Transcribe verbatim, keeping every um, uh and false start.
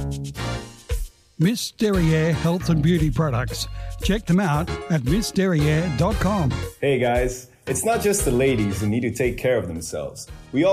Miss Derriere Health and Beauty Products. Check them out at miss derriere dot com. Hey guys, it's not just the ladies who need to take care of themselves. We all